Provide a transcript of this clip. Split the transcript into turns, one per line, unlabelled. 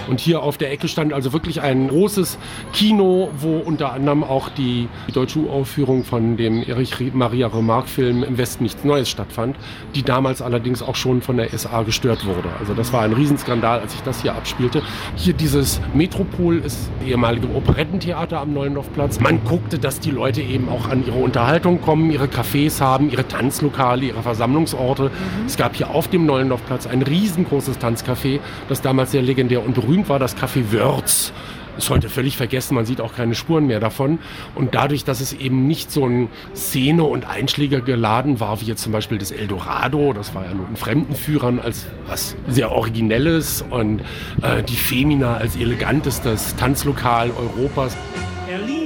Und hier auf der Ecke stand also wirklich ein großes Kino, wo unter anderem auch die deutsche Uraufführung von dem Erich Maria Remarque-Film Im Westen nichts Neues stattfand, die damals allerdings auch schon von der SA gestört wurde. Also das war ein Riesenskandal, als sich das hier abspielte. Hier dieses Metropol ist das ehemalige Operettentheater am Neulendorfplatz. Man guckte, dass die Leute eben auch an ihre Unterhaltung kommen, ihre Cafés haben, ihre Tanzlokale, ihre Versammlungsorte. Es gab hier auf dem Neulendorfplatz ein riesengroßes Tanzcafé, das damals sehr legendär und berühmt war, das Café Wörz. Ist heute völlig vergessen, man sieht auch keine Spuren mehr davon. Und dadurch, dass es eben nicht so ein Szene- und Einschläger geladen war, wie jetzt zum Beispiel das Eldorado, das war ja nur in Fremdenführern als was sehr Originelles und die Femina als elegantestes Tanzlokal Europas.